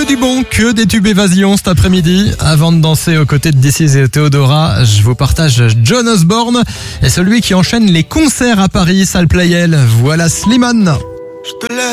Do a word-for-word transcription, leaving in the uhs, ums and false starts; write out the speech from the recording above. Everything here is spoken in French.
Que du bon, que des tubes évasion cet après-midi. Avant de danser aux côtés de D C et Théodora, je vous partage John Osborne et celui qui enchaîne les concerts à Paris, salle Playel. Voilà Slimane.